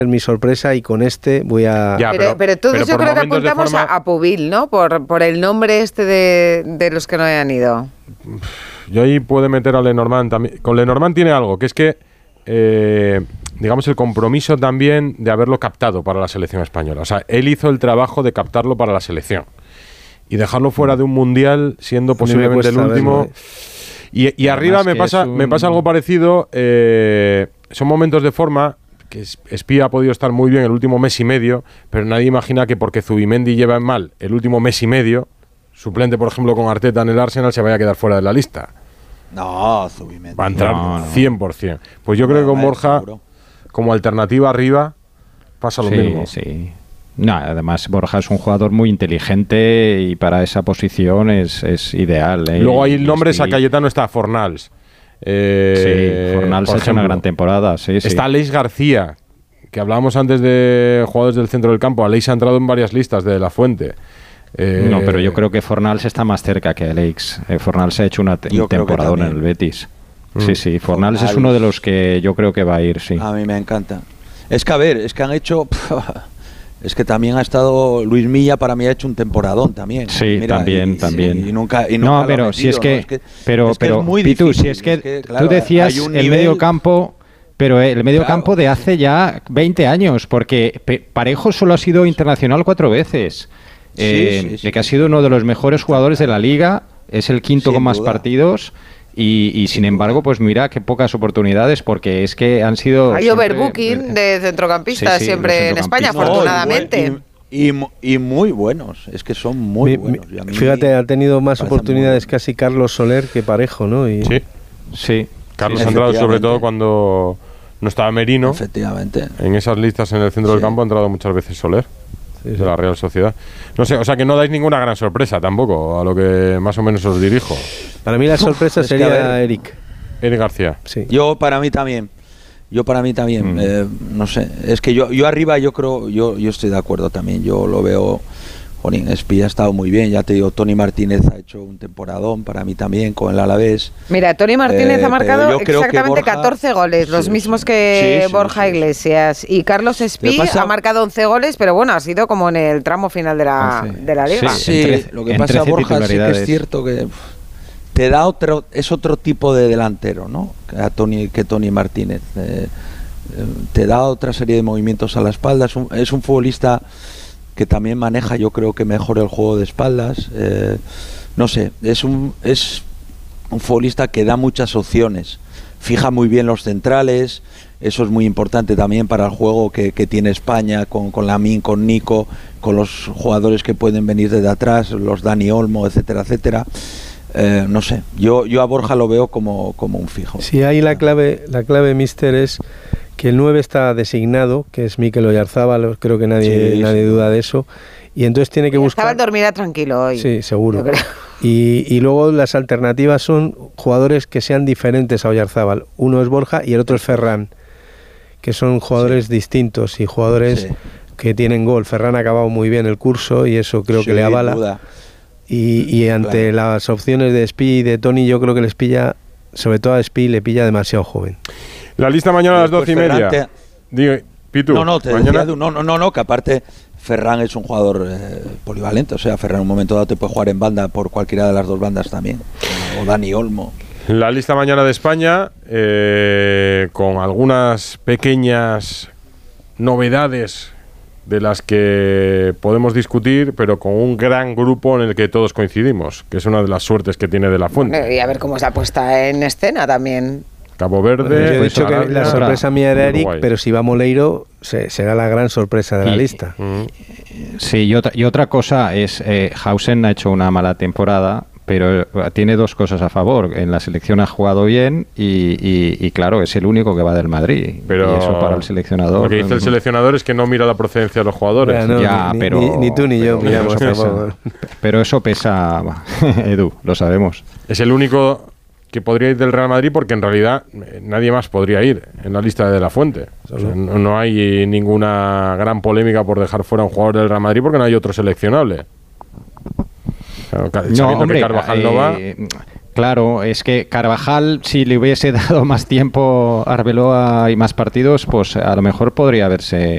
mi sorpresa y con este voy a... Ya, pero todos yo creo que apuntamos forma... a Pubil, ¿no? Por el nombre de los que no hayan ido. Yo ahí puedo meter a Lenormand también. Con Lenormand tiene algo, que es que, digamos, el compromiso también de haberlo captado para la selección española. O sea, él hizo el trabajo de captarlo para la selección. Y dejarlo fuera de un mundial, siendo posiblemente el último... Y arriba me pasa algo parecido. Son momentos de forma... que Espía ha podido estar muy bien el último mes y medio, pero nadie imagina que porque Zubimendi lleva mal el último mes y medio, suplente, por ejemplo, con Arteta en el Arsenal, se vaya a quedar fuera de la lista. No, Zubimendi. Va a entrar 100%. Pues yo creo que con Borja, seguro, como alternativa arriba, pasa lo mismo. Sí. No, además Borja es un jugador muy inteligente y para esa posición es ideal. Luego hay nombres, a Cayetano está Fornals. Fornals ha hecho una gran temporada. Está Aleix García, que hablábamos antes de jugadores del centro del campo. Aleix ha entrado en varias listas de La Fuente. No, pero yo creo que Fornals está más cerca que Aleix. Fornals ha hecho un temporadón en el Betis. Sí, Fornals es uno de los que yo creo que va a ir, sí. A mí me encanta. Es que, a ver, es que han hecho... Es que también ha estado Luis Milla, para mí ha hecho un temporadón también. Sí, mira, también. Y nunca no, pero metido, si es que, ¿no? pero es muy Pitu, difícil, si es que claro, tú decías el medio campo, pero el medio campo de hace ya 20 años, porque Parejo solo ha sido internacional 4 veces. Que ha sido uno de los mejores jugadores de la liga, es el quinto con más partidos. Y sin embargo, pues mira qué pocas oportunidades, porque es que han sido... Hay overbooking de centrocampistas siempre en España, afortunadamente. Y muy buenos, es que son muy buenos. Fíjate, ha tenido más oportunidades casi Carlos Soler que Parejo, ¿no? Sí. Carlos ha entrado sobre todo cuando no estaba Merino. Efectivamente. En esas listas en el centro del campo ha entrado muchas veces Soler. De la Real Sociedad. No sé, o sea que no dais ninguna gran sorpresa tampoco, a lo que más o menos os dirijo. Para mí la sorpresa sería Eric García. Sí. Yo para mí también. No sé, es que yo arriba yo creo, yo estoy de acuerdo también. Yo lo veo, Espía ha estado muy bien, ya te digo, Toni Martínez ha hecho un temporadón para mí también con el Alavés. Mira, Toni Martínez ha marcado exactamente 14 goles, los mismos que Borja Iglesias, y Carlos Espí ha marcado 11 goles, pero bueno, ha sido como en el tramo final de la liga. Sí, lo que pasa, Borja, sí que es cierto que te da otro tipo de delantero, ¿no? Que Toni Martínez. Te da otra serie de movimientos a la espalda, es un futbolista que también maneja, yo creo que mejor el juego de espaldas. No sé, es un futbolista que da muchas opciones, fija muy bien los centrales, eso es muy importante también para el juego que tiene España con Lamine, con Nico, con los jugadores que pueden venir desde atrás, los Dani Olmo, etcétera, etcétera. No sé, yo a Borja lo veo como un fijo. Sí, ahí la clave, mister, es que el 9 está designado, que es Mikel Oyarzábal, creo que nadie duda de eso, y entonces tiene que buscar... Oyarzábal dormirá tranquilo hoy. Sí, seguro. Y luego las alternativas son jugadores que sean diferentes a Oyarzábal. Uno es Borja y el otro es Ferran, que son jugadores distintos y jugadores que tienen gol. Ferran ha acabado muy bien el curso y eso creo que le avala. Y ante las opciones de Espí y de Toni, yo creo que les pilla, sobre todo a Espí, le pilla demasiado joven. La lista mañana a las 12:30. Digo, Pitu, que aparte Ferran es un jugador polivalente, o sea, Ferran en un momento dado te puede jugar en banda por cualquiera de las dos bandas también, o Dani Olmo. La lista mañana de España, con algunas pequeñas novedades de las que podemos discutir, pero con un gran grupo en el que todos coincidimos, que es una de las suertes que tiene De La Fuente. Y a ver cómo se ha puesta en escena también. Cabo Verde. Yo he dicho que la sorpresa mía era Eric, pero si va Moleiro será la gran sorpresa de la lista. Sí, y otra cosa es, Hausen ha hecho una mala temporada, pero tiene dos cosas a favor. En la selección ha jugado bien y claro, es el único que va del Madrid. Pero y eso para el seleccionador... Lo que dice el seleccionador es que no mira la procedencia de los jugadores. Ni tú ni yo miramos tampoco. Pero eso pesa, Edu, lo sabemos. Es el único que podría ir del Real Madrid porque en realidad nadie más podría ir en la lista de La Fuente. O sea, no hay ninguna gran polémica por dejar fuera a un jugador del Real Madrid porque no hay otro seleccionable. Sabiendo que Carvajal no va. Claro, es que Carvajal, si le hubiese dado más tiempo a Arbeloa y más partidos, pues a lo mejor podría haberse